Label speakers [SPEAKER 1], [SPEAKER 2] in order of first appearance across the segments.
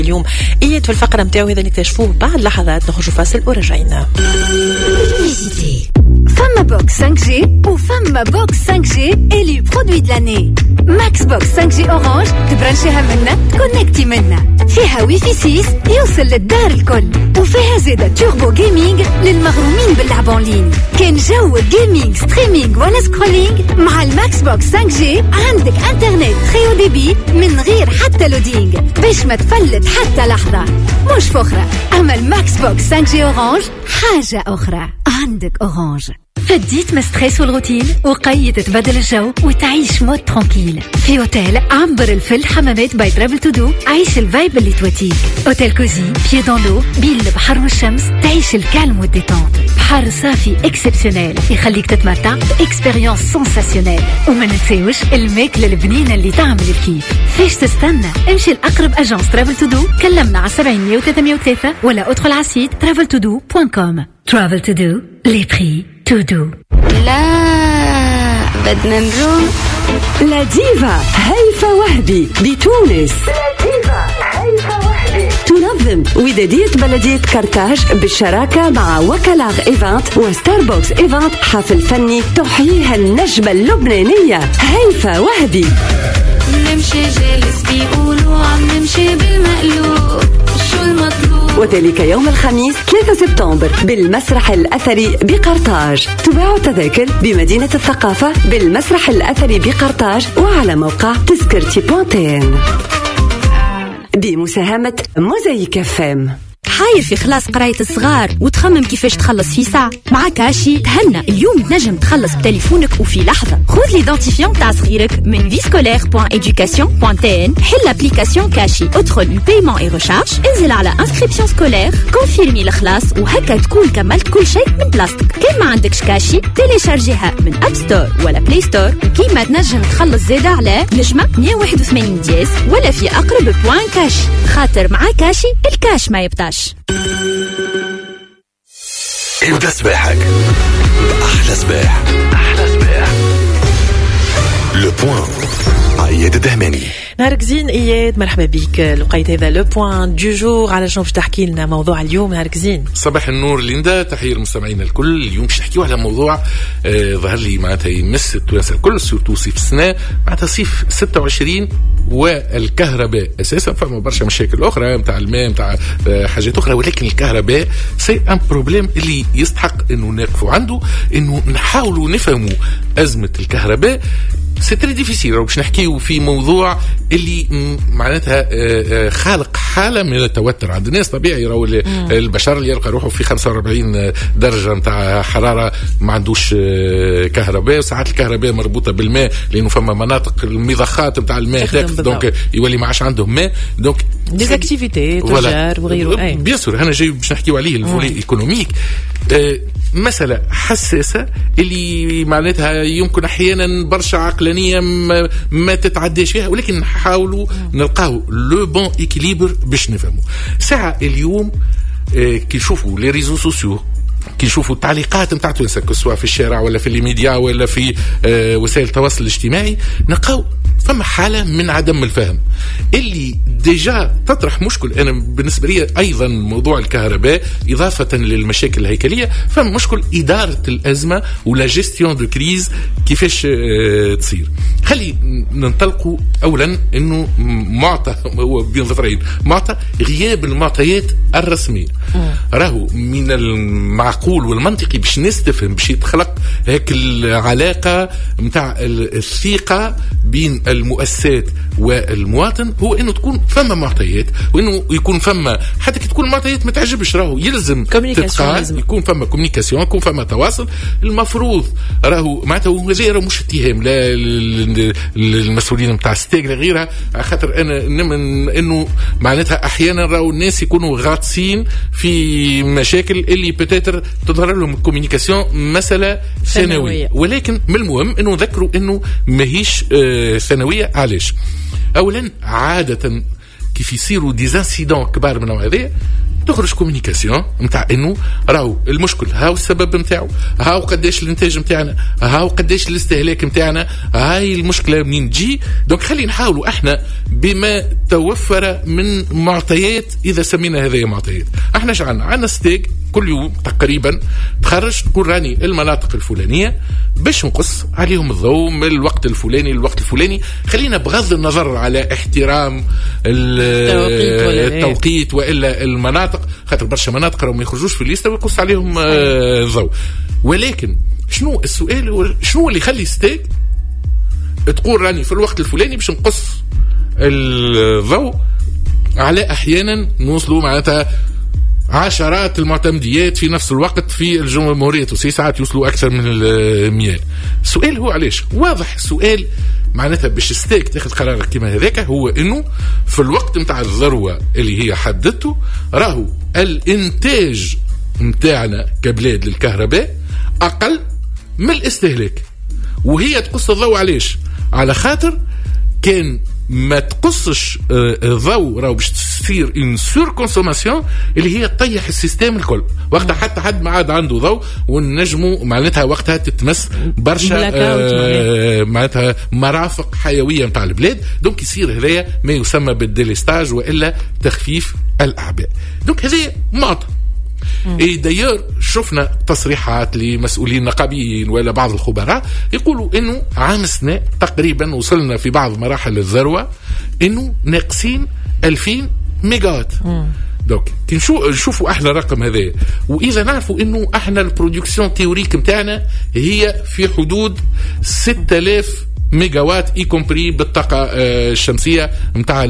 [SPEAKER 1] اليوم إياد في الفقرة متاعو هذا نكتشفوه بعد لحظات. نخرجوا فاصل ورجعنا.
[SPEAKER 2] فما بوكس 5G وفما بوكس 5G إلي برودوي دلاني. ماكس بوكس 5G أورانج تبرنشيها منا تكونكتي منا. فيها ويفي 6 يوصل للدار الكل، وفيها زيادة توربو جيمنج للمغرومين باللعب اونلاين. كان جو جيمنج ستريمينج ولا سكرولينج مع الماكس بوكس 5G عندك انترنت تريو ديبي من غير حتى لودينج باش ما تفلت حتى لحظة. مش فخرة، أما الماكس بوكس 5G أورانج حاجة أخرى. عندك أورانج. فديت من ستريس والروتين وقيد تبدل الجو وتعيش مود ترانكيل في اوتيل عنبر الفل حمامات باي ترافل تو دو. عيش الفايب اللي تواتيك. اوتيل كوزي بيي دون لو بين البحر والشمس. تعيش الكالم والديتونت. بحر صافي اكسبسيونيل يخليك تتمتع باكسبيريونس سنساسيونيل. وما ننساوش الماكله البنينه اللي تعمل الكيف. فاش تستنى؟ امشي لاقرب اجانس ترافل تو دو. كلمنا على 70 303 ولا ادخل على السيت traveltodo.com. Travel to do. Les prix to do.
[SPEAKER 3] لا بدنا نروح
[SPEAKER 4] لا ديفا هيفا وهبي بتونس. لا ديفا هيفا وهبي تنظم ودادية بلدية كرتاج بالشراكة مع وكلاغ إيفانت وستاربوكس إيفانت. حفل فني تحييها النجمة اللبنانية هيفا وهبي.
[SPEAKER 3] نمشي جالس بيقولوا عم نمشي بالمقلوب، شو المطلوب؟
[SPEAKER 4] وذلك يوم الخميس 3 سبتمبر بالمسرح الأثري بقرطاج. تباع تذاكر بمدينة الثقافة بالمسرح الأثري بقرطاج وعلى موقع تذكرتي بونتين بمساهمة موزايك FM.
[SPEAKER 5] حاير في خلاص قراية الصغار وتخمم كيفاش تخلص في ساعة؟ مع كاشي تهنى اليوم تنجم تخلص بتليفونك وفي لحظة. خذ ليدنتيفيون تاع صغيرك من viscolaire.education.tn. حل ابليكاسيون كاشي، ادخل البايمون اي ريشارج، انزل على انسكريبسيون سكولير، كونفيرمي الخلاص وهكا تكون كملت كل شيء من بلاصتك. كان ما عندكش كاشي تيليشارجيها من اب ستور ولا بلاي ستور. كيما تنجم تخلص زيادة على نجمة 181 دياس ولا في اقرب بوان كاشي، خاطر مع كاشي الكاش ما يبطاش.
[SPEAKER 6] ابدأ سباحك بأحلى سباح. أحلى سباح لو بوان عياد الدهماني.
[SPEAKER 1] نهارك زين إياد، مرحبا بك. لقيت هذا لو بوان دو جور على شنو باش تحكي لنا موضوع اليوم. نهارك زين.
[SPEAKER 7] صباح النور ليندا، تحية المستمعين الكل. اليوم باش نحكيو على موضوع ظهر لي معناتها يمس التوانسه الكل، سورتو صيف السنة معناتها صيف 26 والكهرباء اساسا. فما برشا مشاكل اخرى نتاع الماء نتاع حاجات اخرى، ولكن الكهرباء سي ان بروبليم اللي يستحق انه نقفوا عنده، انه نحاولوا نفهموا ازمه الكهرباء. سي تري ديفيسيل. باش نحكيو في موضوع اللي معناتها خالق حاله من التوتر عند الناس. طبيعي راهو البشر اللي يلقى روحه في 45 درجه نتاع حراره ما عندوش كهرباء، وساعات الكهرباء مربوطه بالماء لانه فما مناطق المضخات نتاع الماء دونك يولي ما عادش عندهم ماء. دونك
[SPEAKER 1] ديزاكتيفيتي تجار وغيره.
[SPEAKER 7] بيان سور انا جاي باش نحكيو عليه الفولي ايكونوميك. مسألة حساسة اللي معناتها يمكن أحيانا برشا عقلانية ما تتعداش فيها، ولكن نحاولوا نلقاو لو بون إكيليبر باش نفهموا. ساعة اليوم كي نشوفوا لي ريزو سوسيو، كي نشوفوا التعليقات نتاع تونس سواء في الشارع ولا في الميديا ولا في وسائل التواصل الاجتماعي، نلقاو فما حالة من عدم الفهم اللي ديجا تطرح مشكل. أنا بالنسبة لي أيضا موضوع الكهرباء إضافة للمشاكل الهيكلية فما مشكل إدارة الأزمة ولا جيستيون دو كريز كيفاش تصير. خلي ننطلقوا أولا أنه معطى هو بين ظفرين، معطى غياب المعطيات الرسمية. راهو من المعقول والمنطقي باش نستفهم باش يتخلق هيك العلاقة متاع الثقة بين المؤسسات والمواطن، هو انه تكون فما معطيات، وانه يكون فما حتى كي تكون المعطيات ما تعجبش راهو يلزم تتقال، يكون فما كوميونيكاسيون، يكون فما تواصل. المفروض راهو معناتها راهو مش اتهام لا للمسؤولين نتاع ستيغ غيرها، خاطر انا نمن انه معناتها احيانا راهو الناس يكونوا غاطسين في مشاكل اللي بتاتر تظهر لهم الكوميونيكاسيون مسألة ثانوية، ولكن من المهم انه نذكروا انه ماهيش ثانوية. علاش؟ اولا عادة كيف يصيروا ديزانسيدون كبار من هذا تخرج كوميونيكاسيون نتاع انه راهو المشكل هاو السبب نتاعو، هاو قداش الانتاج نتاعنا، هاو قداش الاستهلاك نتاعنا، هاي المشكله منين تجي. دونك خلينا نحاولوا احنا بما توفر من معطيات، اذا سمينا هذه معطيات. احنا شعلنا عندنا ستيك كل يوم تقريبا تخرج تقول راني المناطق الفلانيه باش نقص عليهم الضوء من الوقت الفلاني للوقت الفلاني. خلينا بغض النظر على احترام التوقيت والا المناطق، خاطر برشا مناطق راهم ما يخرجوش في الليسته ويقص عليهم الضوء. ولكن شنو السؤال، شنو اللي يخلي ستيك تقول راني في الوقت الفلاني باش نقص الضوء على احيانا نوصلوا معناتها عشرات المعتمديات في نفس الوقت في الجمهورية التونسية، ساعات يوصلوا أكثر من 100. السؤال هو علاش؟ واضح السؤال معناتها باش ستيك تاخذ قرار كما هذاك، هو إنه في الوقت متاع الذروة اللي هي حددته راهو الإنتاج متاعنا كبلاد للكهرباء أقل من الاستهلاك، وهي تقص الضوء علاش؟ على خاطر كان ما تقصش الضوء راهو باش تصير ان سور كونسوماسيون اللي هي تطيح السيستم الكل. وقتها حتى حد ما عاد عنده ضوء، ونجموا معناتها وقتها تتمس برشا معناتها مرافق حيويه نتاع البلاد. دونك يصير هذايا ما يسمى بالديليستاج والا تخفيف الاعباء. دونك هذايا معطى. اي دايور شفنا تصريحات لمسؤولين نقابيين ولا بعض الخبراء يقولوا انه عام السنة تقريبا وصلنا في بعض مراحل الذروة انه ناقصين 2000 ميجاوات. دوك كي نشوفوا احنا الرقم هذا، واذا نعرفوا انه احنا البرودكسيون تيوريك متاعنا هي في حدود 6000 ميجاوات اي كومبري بالطاقة الشمسية متاع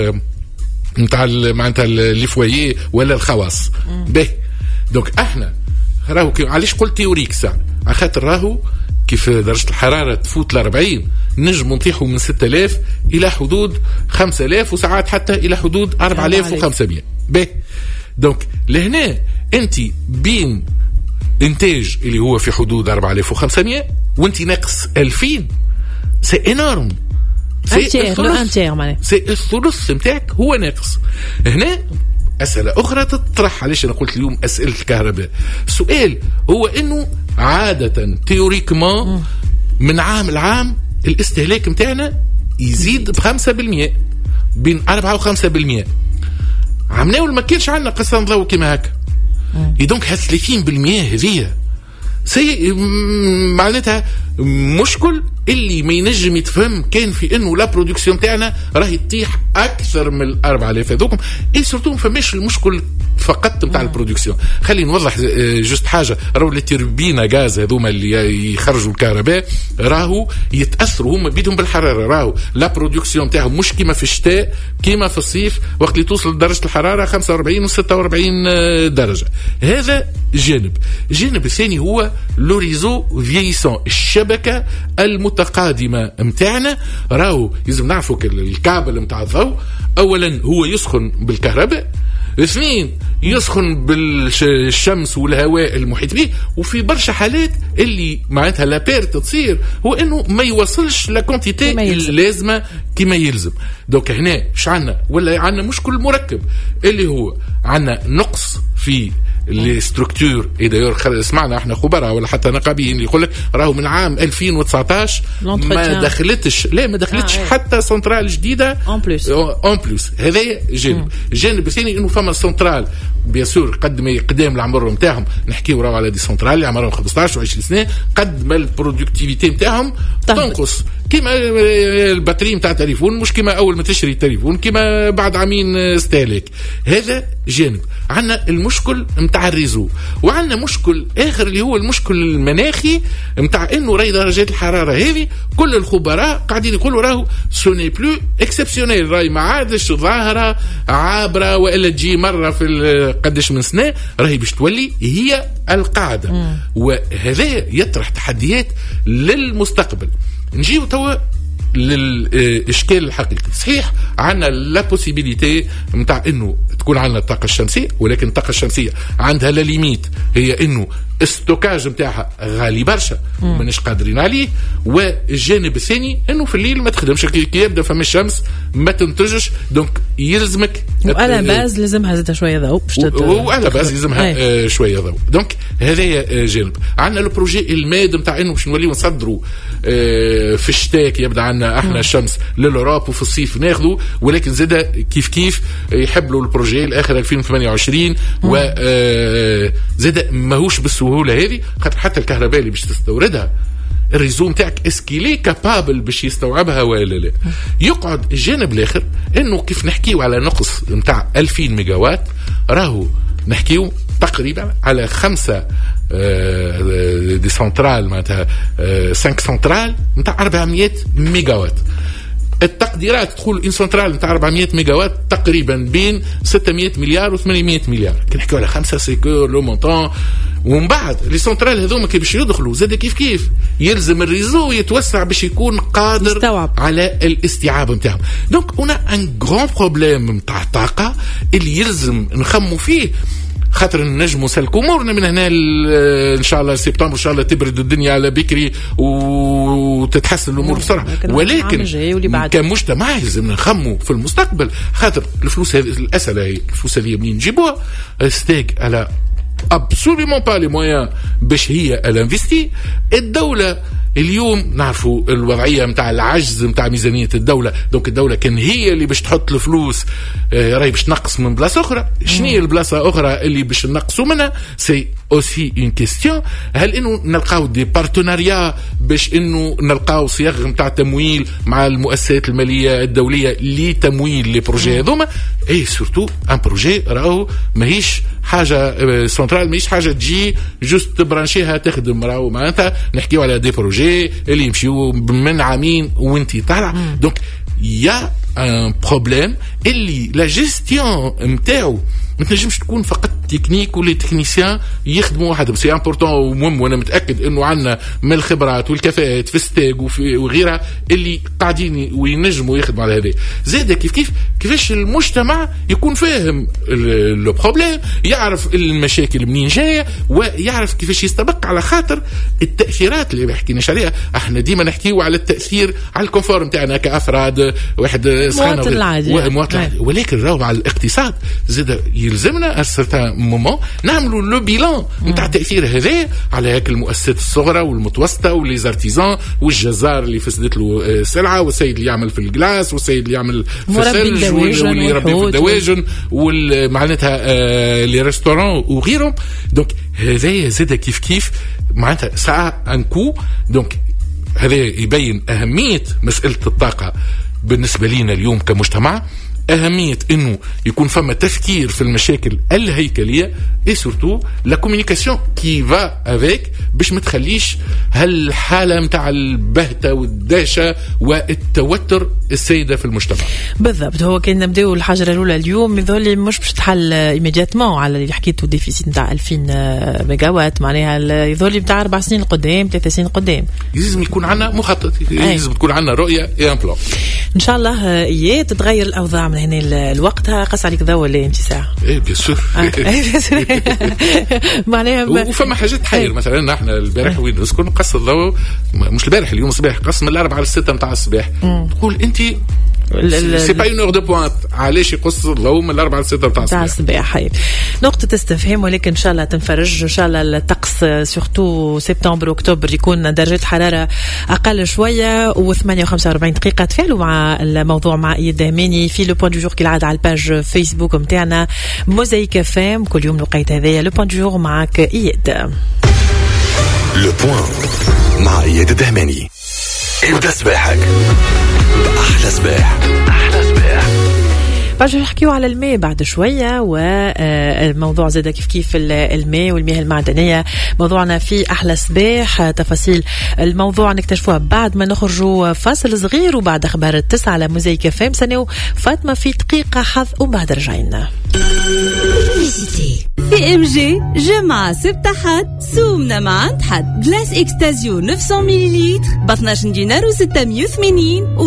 [SPEAKER 7] معناتها لي فوايي ولا الخواص. به دونك احنا راهو علاش قلت تيوريك ساعه؟ على خاطر راهو كيف درجه الحراره تفوت ل 40 نجم نطيحوا من 6000 الى حدود 5000 وساعات حتى الى حدود 4500. به دونك لهنا انت بين انتاج اللي هو في حدود 4500 وانت ناقص 2000، سي انورم. سي الثلث متاعك هو ناقص. هنا أسئلة أخرى تطرح. علاش أنا قلت اليوم أسئلة الكهرباء؟ السؤال هو أنه عادة تيوريكمان من عام العام الاستهلاك متاعنا يزيد ب5%، بين 4 و5%. عمناول ما كانش عندنا قصة نضوء كما هكا. دونك هاد 30% هذية سي معناتها مشكل اللي ما ينجم يتفهم كان في انه لا برودكسيون تاعنا راهي تطيح اكثر من 4000 هذوكم. اي سورتو ما فماش المشكل فقط نتاع البرودكسيون. خلينا نوضح جست حاجه، راهو التوربينا غاز هذوما اللي يخرجوا الكهرباء راهو يتاثروا هم بيدهم بالحراره. راهو لا برودكسيون تاعهم مش كيما في الشتاء كيما في الصيف وقت اللي توصل درجه الحراره 45 و 46 درجه. هذا جانب الثاني هو لوريزو فييسون، الشبكه المتقادمه متاعنا. راهو لازم نعرفوا الكابل متاع الضوء اولا هو يسخن بالكهرباء، اثنين يسخن بالشمس والهواء المحيط به، وفي برشا حالات اللي معناتها لابيرت تصير هو انه ما يوصلش لكونتيتي اللازمه كما يلزم. دوك هنا اش عندنا؟ ولا عندنا مشكل مركب اللي هو عندنا نقص في لي ستركتور. دايور سمعنا احنا خبراء ولا حتى نقابيين اللي يقول لك راهو من عام 2019 ما دخلتش حتى سنترال جديده اون بلوس. هذا جانب الثاني انه فما سنترال بيان سور قد ما قدام العمر نتاعهم، نحكيو راهو على دي سنترال اللي عمرهم 15 و20 سنه، قد ما البرودكتيفيتي نتاعهم تنقص. كيما البطاريه نتاع التليفون مش كيما اول ما تشري التليفون كيما بعد عامين استهلاك. هذا جانب. عندنا المشكل نتاع الريزو، وعندنا مشكل اخر اللي هو المشكل المناخي نتاع انه راهي درجات الحراره هذه كل الخبراء قاعدين يقولوا راهو سوني بلو اكسبسيونيل، راهي ما عادش ظاهره عابره والا تجي مره في قداش من سنه، راهي باش تولي هي القاعده. وهذا يطرح تحديات للمستقبل. نجيو توا للإشكال الحقيقي. صحيح عندنا لا بوسيبيليتي نتاع انه تكون عندنا الطاقه الشمسيه، ولكن الطاقه الشمسيه عندها لا ليميت، هي انه الستوكاج نتاعها غالي برشا ماناش قادرين عليه. والجانب الثاني انه في الليل ما تخدمش كي يبدا فما الشمس ما تنتجش، دونك يلزمك
[SPEAKER 1] وعلى باز لازمها زاد شويه ضوء
[SPEAKER 7] وعلى باز لازمها شويه ضوء. دونك هذايا جانب. عندنا لو بروجي الماد نتاع انه باش نوليو نصدروا في الشتاء كي يبدا عندنا احنا الشمس للأوروب وفي الصيف ناخذوا، ولكن زاد كيف يحبوا البروجي الاخر 2028 وزاد ماهوش بالسهوله هذه، خاطر حتى الكهرباء اللي باش تستوردها الريزو نتاعك اسكيلي كابابل باش يستوعبها ولا لا. يقعد الجانب الاخر انه كيف نحكيو على نقص نتاع 2000 ميجاوات، راهو نحكيو تقريبا على 5 دي سنترال معناتها 5 سنترال نتاع 400 ميجاوات. التقديرات تقول ان سنترال نتاع 400 ميجاوات تقريبا بين 600 مليار و800 مليار، كي نحكيو على 5 سيكور لو مونطون. ومن بعد لي سنترال هذوما كي باش يدخلوا زاد كيف يلزم الريزو يتوسع باش يكون قادر
[SPEAKER 1] يستوعب
[SPEAKER 7] على الاستيعاب نتاعهم. دونك هنا ان غران بروبليم نتاع الطاقه اللي يلزم نخموا فيه، خاطر نجموا نسلكوا امورنا من هنا ان شاء الله سبتمبر ان شاء الله تبرد الدنيا على بكري وتتحسن الامور بسرعه، ولكن كمجتمع لازم نخموا في المستقبل، خاطر الفلوس هذه الاسئله هي الفلوس هذه منين نجيبوها؟ ستيك على absolument pas les moyens باش هي الانفستي. الدولة اليوم نعرفوا الوضعية متاع العجز متاع ميزانية الدولة، دونك الدولة كان هي اللي باش تحط الفلوس راهي باش تنقص من بلاصة أخرى. شنية البلاصة أخرى اللي باش نقصوا منها؟ سي aussi une question. هل إنه نلقاو دي بارتناريا باش إنه نلقاو صيغ متاع تمويل مع المؤسسات المالية الدولية لتمويل لي بروجي هذوما؟ اي سورتو ان بروجي راهو ماهيش حاجة سنترال، ماهيش حاجة تجي جوست تبرانشيها تخدم، راهو معناتها نحكيو على دي بروجي اللي يمشيو من عامين وانتي طالع. دونك يا ان بروبليم اللي لا جيستيون نتاعو ما تنجمش تكون فقط تكنيك ولي تكنيسيان يخدموا وحدهم. سي امبورطون ومهم، وانا متاكد انه عندنا من الخبرات والكفاءات في ستيج وغيرها اللي قاعدين وينجموا يخدموا على هذا. زاد كيفاش المجتمع يكون فاهم لو بروبليم، يعرف المشاكل منين جايه ويعرف كيفاش يستبق، على خاطر التاثيرات اللي ما حكيناش عليها. احنا ديما نحكيو على التاثير على الكونفور نتاعنا كافراد، واحد
[SPEAKER 1] مواطن العادي،
[SPEAKER 7] ولكن راهو على الاقتصاد زاد يلزمنا سرتان مومون نعملوا لو بيلان نتاع التاثير هذا على هيك المؤسسات الصغرى والمتوسطه وليزارتيزان والجزار اللي فسدت له السلعه، والسيد اللي يعمل في الجلاس، والسيد اللي يعمل في الثلج، واللي يربي في الدواجن، ومعناتها لي ريستورون وغيرهم. دونك هذايا زاد كيف معناتها ساعه انكو. دونك هذا يبين اهميه مساله الطاقه بالنسبه لنا اليوم كمجتمع، أهمية إنه يكون فما تفكير في المشاكل الهيكلية et surtout la communication qui va avec باش ما تخليش هالحالة متاع البهتة والدهشة والتوتر السيدة في المجتمع.
[SPEAKER 1] بالضبط. هو كان نبداو الحجرة الأولى اليوم يظهر مش باش تحل إيميدياتمون على اللي حكيتو ديفيسيت متاع 2000 ميجاوات، معناها يظهر لي متاع 4 سنين قدام 3 سنين قدام.
[SPEAKER 7] لازم يكون عندنا مخطط، لازم تكون عندنا رؤية ان بلان.
[SPEAKER 1] إن شاء الله تتغير الأوضاع من هنا الوقت. قص عليك ضوء ولا انت ساعة؟
[SPEAKER 7] ايه بيان سور.
[SPEAKER 1] معناها
[SPEAKER 7] وفما حاجات تحير. مثلا احنا البارح وين نسكن قص الضوء، مش البارح اليوم الصباح قص من 4 ل 6 نتاع الصباح. تقول انت سي با اون اور دو بوينت، علاش يقص الضوء من 4 ل 6 نتاع
[SPEAKER 1] الصباح؟ نقطة استفهام، ولكن ان شاء الله تنفرج. ان شاء الله الطقس سورتو سبتمبر اكتوبر يكون درجة حرارة اقل شوية و48 دقيقة. تفاعلوا مع الموضوع مع اياد دهماني في لو بوين دو جور كالعادة على الباج فيسبوك نتاعنا موزايك فام. كل يوم لقيت هذايا لو بوين دو جور معك اياد.
[SPEAKER 6] لو بوين مع اياد دهماني. ابدا صباحك بأحلى صباح. أحلى صباح.
[SPEAKER 1] باجي نحكيو على الماء بعد شوية، والموضوع زاد كيف الماء والمياه المعدنية موضوعنا في أحلى صباح. تفاصيل الموضوع نكتشفوها بعد ما نخرجوا فاصل صغير، وبعد أخبار 9 على موزايك فام. سنو فاطمة في دقيقة حظ وبعد رجعنا.
[SPEAKER 5] في ام جي جمعة سبت حد سومنا مع عند حد. جلاس اكستازيو 900 مليلتر ب 12 دينار و680